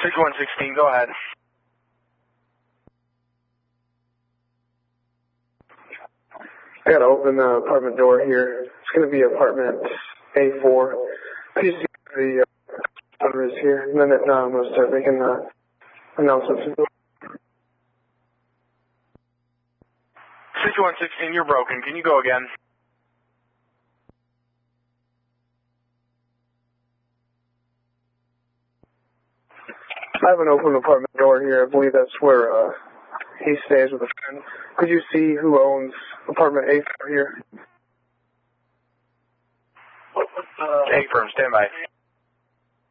6116, go ahead. I gotta open the apartment door here. It's gonna be apartment A4. Could you see the number is here? And then I'm gonna start making announcements. 6116, you're broken. Can you go again? I have an open apartment door here. I believe that's where he stays with a friend. Could you see who owns apartment A4 here? A firm, stand by.